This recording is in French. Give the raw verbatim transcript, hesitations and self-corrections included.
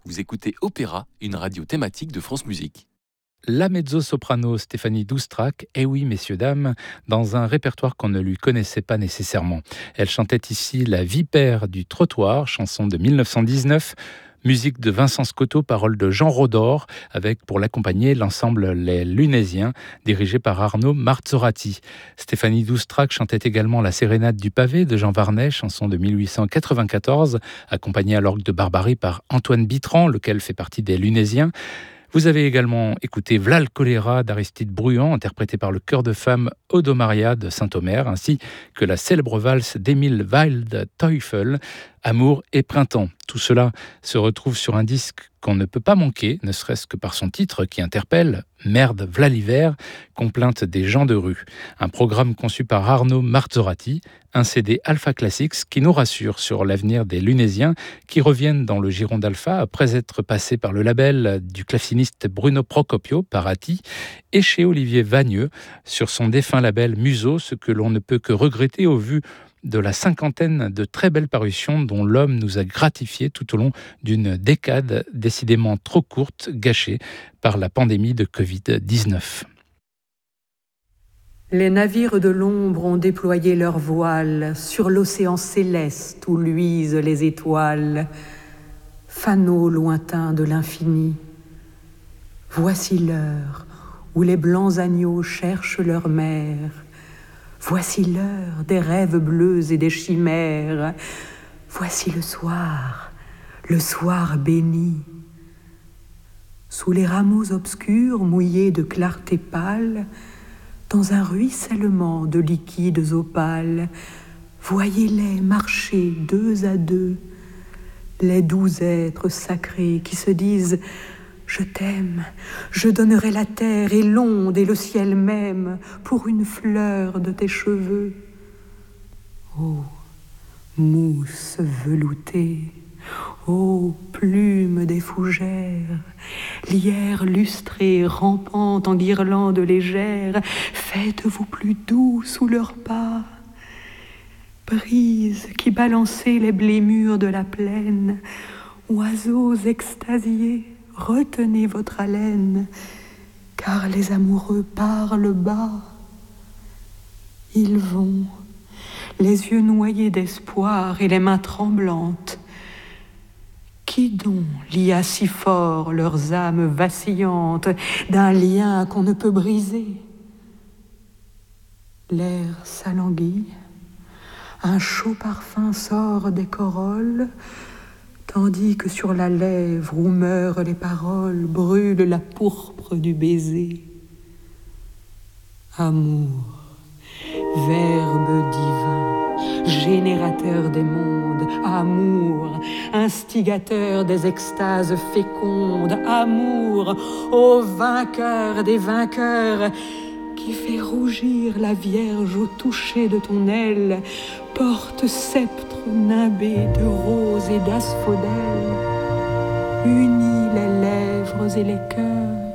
Vous écoutez Opéra, une radio thématique de France Musique. La mezzo-soprano Stéphanie Doustrac, eh oui messieurs dames, dans un répertoire qu'on ne lui connaissait pas nécessairement. Elle chantait ici La Vipère du trottoir, chanson de mille neuf cent dix-neuf, musique de Vincent Scotto, paroles de Jean Rodor, avec pour l'accompagner l'ensemble Les Lunésiens, dirigé par Arnaud Marzorati. Stéphanie Doustrac chantait également La Sérénade du pavé de Jean Varnet, chanson de mille huit cent quatre-vingt-quatorze, accompagnée à l'orgue de Barbarie par Antoine Bitran, lequel fait partie des Lunésiens. Vous avez également écouté V'là le choléra d'Aristide Bruant, interprété par le chœur de femmes Odomaria de Saint-Omer, ainsi que la célèbre valse d'Emile Waldteufel, Amour et printemps. Tout cela se retrouve sur un disque qu'on ne peut pas manquer, ne serait-ce que par son titre qui interpelle Merde, v'là l'hiver, complainte des gens de rue. Un programme conçu par Arnaud Marzorati, un C D Alpha Classics qui nous rassure sur l'avenir des Lunésiens qui reviennent dans le giron d'Alpha après être passés par le label du claveciniste Bruno Procopio, Parati, et chez Olivier Vagneux sur son défunt label Museau, ce que l'on ne peut que regretter au vu de la cinquantaine de très belles parutions dont l'homme nous a gratifié tout au long d'une décade décidément trop courte, gâchée par la pandémie de covid dix-neuf. Les navires de l'ombre ont déployé leurs voiles sur l'océan céleste où luisent les étoiles, fanaux lointains de l'infini. Voici l'heure où les blancs agneaux cherchent leur mère. Voici l'heure des rêves bleus et des chimères. Voici le soir, le soir béni. Sous les rameaux obscurs mouillés de clarté pâle, dans un ruissellement de liquides opales, voyez-les marcher deux à deux, les doux êtres sacrés qui se disent « Je t'aime, je donnerai la terre et l'onde et le ciel même pour une fleur de tes cheveux. » Ô mousse veloutée, ô plume des fougères, lierre lustrée rampant en guirlandes légères, faites-vous plus doux sous leurs pas. Brise qui balancez les blés mûrs de la plaine, oiseaux extasiés, retenez votre haleine, car les amoureux parlent bas. Ils vont, les yeux noyés d'espoir et les mains tremblantes. Qui donc lia si fort leurs âmes vacillantes d'un lien qu'on ne peut briser? L'air s'alanguit, un chaud parfum sort des corolles, tandis que sur la lèvre où meurent les paroles brûle la pourpre du baiser. Amour, verbe divin, générateur des mondes, amour, instigateur des extases fécondes, amour, ô vainqueur des vainqueurs, qui fait rougir la Vierge au toucher de ton aile, porte-sceptre nimbé de roses et d'asphodèles, unis les lèvres et les cœurs,